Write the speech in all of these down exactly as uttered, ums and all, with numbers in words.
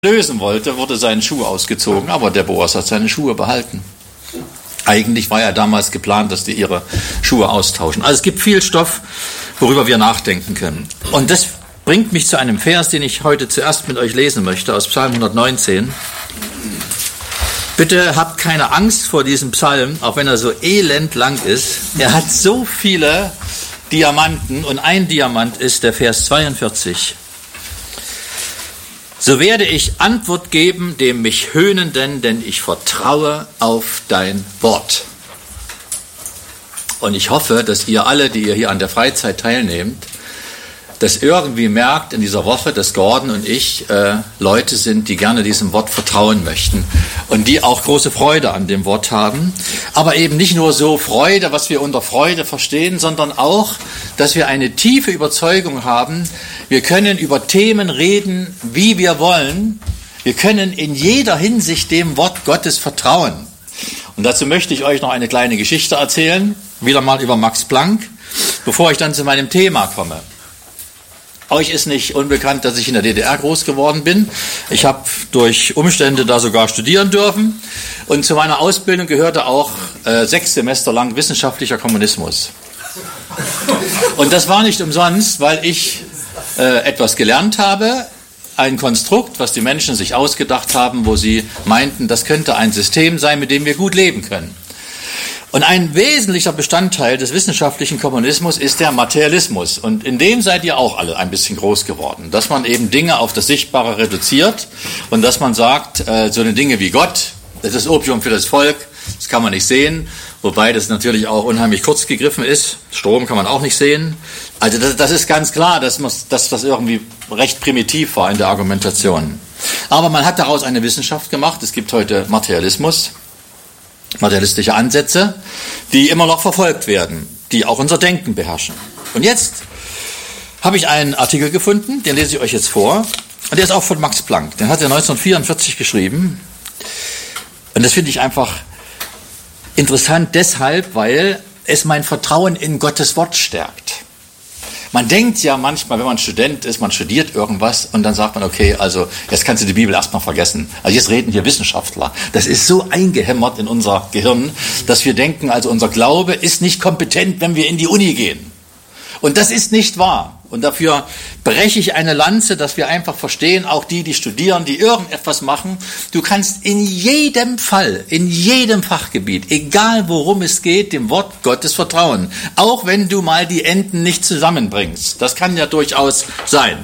lösen wollte, wurde seinen Schuh ausgezogen, aber der Boas hat seine Schuhe behalten. Eigentlich war ja damals geplant, dass die ihre Schuhe austauschen. Also es gibt viel Stoff, worüber wir nachdenken können. Und das bringt mich zu einem Vers, den ich heute zuerst mit euch lesen möchte, aus Psalm hundertneunzehn. Bitte habt keine Angst vor diesem Psalm, auch wenn er so elendlang ist. Er hat so viele Diamanten und ein Diamant ist der Vers zweiundvierzig. So werde ich Antwort geben dem mich Höhnenden, denn ich vertraue auf dein Wort. Und ich hoffe, dass ihr alle, die ihr hier an der Freizeit teilnehmt, das irgendwie merkt in dieser Woche, dass Gordon und ich äh, Leute sind, die gerne diesem Wort vertrauen möchten und die auch große Freude an dem Wort haben. Aber eben nicht nur so Freude, was wir unter Freude verstehen, sondern auch, dass wir eine tiefe Überzeugung haben, wir können über Themen reden, wie wir wollen. Wir können in jeder Hinsicht dem Wort Gottes vertrauen. Und dazu möchte ich euch noch eine kleine Geschichte erzählen, wieder mal über Max Planck, bevor ich dann zu meinem Thema komme. Euch ist nicht unbekannt, dass ich in der D D R groß geworden bin. Ich habe durch Umstände da sogar studieren dürfen. Und zu meiner Ausbildung gehörte auch äh, sechs Semester lang wissenschaftlicher Kommunismus. Und das war nicht umsonst, weil ich äh, etwas gelernt habe, ein Konstrukt, was die Menschen sich ausgedacht haben, wo sie meinten, das könnte ein System sein, mit dem wir gut leben können. Und ein wesentlicher Bestandteil des wissenschaftlichen Kommunismus ist der Materialismus. Und in dem seid ihr auch alle ein bisschen groß geworden. Dass man eben Dinge auf das Sichtbare reduziert und dass man sagt, äh, so eine Dinge wie Gott, das ist Opium für das Volk, das kann man nicht sehen. Wobei das natürlich auch unheimlich kurz gegriffen ist. Strom kann man auch nicht sehen. Also das, das ist ganz klar, dass, man, dass das irgendwie recht primitiv war in der Argumentation. Aber man hat daraus eine Wissenschaft gemacht. Es gibt heute Materialismus. Materialistische Ansätze, die immer noch verfolgt werden, die auch unser Denken beherrschen. Und jetzt habe ich einen Artikel gefunden, den lese ich euch jetzt vor. Und der ist auch von Max Planck. Den hat er neunzehnhundertvierundvierzig geschrieben. Und das finde ich einfach interessant deshalb, weil es mein Vertrauen in Gottes Wort stärkt. Man denkt ja manchmal, wenn man Student ist, man studiert irgendwas und dann sagt man, okay, also jetzt kannst du die Bibel erstmal vergessen. Also jetzt reden wir Wissenschaftler. Das ist so eingehämmert in unser Gehirn, dass wir denken, also unser Glaube ist nicht kompetent, wenn wir in die Uni gehen. Und das ist nicht wahr. Und dafür breche ich eine Lanze, dass wir einfach verstehen, auch die, die studieren, die irgendetwas machen, du kannst in jedem Fall, in jedem Fachgebiet, egal worum es geht, dem Wort Gottes vertrauen. Auch wenn du mal die Enden nicht zusammenbringst. Das kann ja durchaus sein.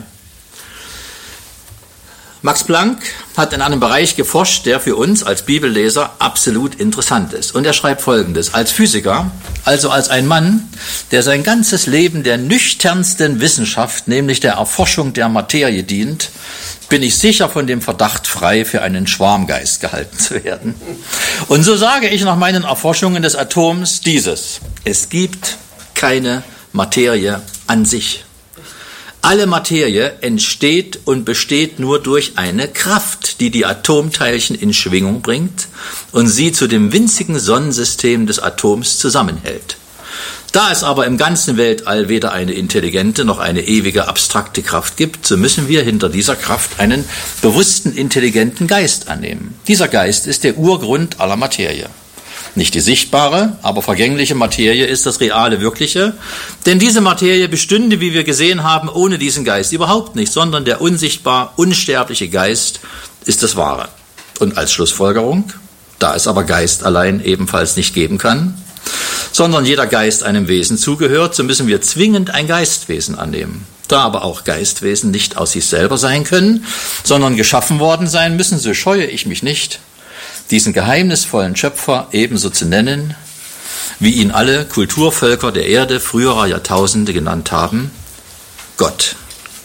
Max Planck hat in einem Bereich geforscht, der für uns als Bibelleser absolut interessant ist. Und er schreibt Folgendes: Als Physiker, also als ein Mann, der sein ganzes Leben der nüchternsten Wissenschaft, nämlich der Erforschung der Materie dient, bin ich sicher von dem Verdacht frei, für einen Schwarmgeist gehalten zu werden. Und so sage ich nach meinen Erforschungen des Atoms dieses: Es gibt keine Materie an sich. Alle Materie entsteht und besteht nur durch eine Kraft, die die Atomteilchen in Schwingung bringt und sie zu dem winzigen Sonnensystem des Atoms zusammenhält. Da es aber im ganzen Weltall weder eine intelligente noch eine ewige abstrakte Kraft gibt, so müssen wir hinter dieser Kraft einen bewussten, intelligenten Geist annehmen. Dieser Geist ist der Urgrund aller Materie. Nicht die sichtbare, aber vergängliche Materie ist das reale, wirkliche. Denn diese Materie bestünde, wie wir gesehen haben, ohne diesen Geist überhaupt nicht, sondern der unsichtbar, unsterbliche Geist ist das Wahre. Und als Schlussfolgerung, da es aber Geist allein ebenfalls nicht geben kann, sondern jeder Geist einem Wesen zugehört, so müssen wir zwingend ein Geistwesen annehmen. Da aber auch Geistwesen nicht aus sich selber sein können, sondern geschaffen worden sein müssen, so scheue ich mich nicht, diesen geheimnisvollen Schöpfer ebenso zu nennen, wie ihn alle Kulturvölker der Erde früherer Jahrtausende genannt haben: Gott.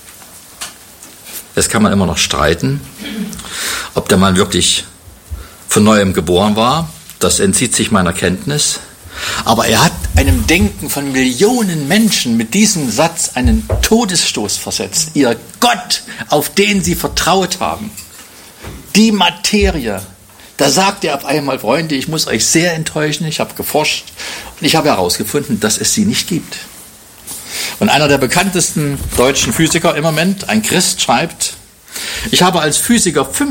Jetzt kann man immer noch streiten, ob der Mann wirklich von neuem geboren war. Das entzieht sich meiner Kenntnis. Aber er hat einem Denken von Millionen Menschen mit diesem Satz einen Todesstoß versetzt. Ihr Gott, auf den sie vertraut haben, die Materie. Da sagt er auf einmal: Freunde, ich muss euch sehr enttäuschen, ich habe geforscht und ich habe herausgefunden, dass es sie nicht gibt. Und einer der bekanntesten deutschen Physiker im Moment, ein Christ, schreibt: Ich habe als Physiker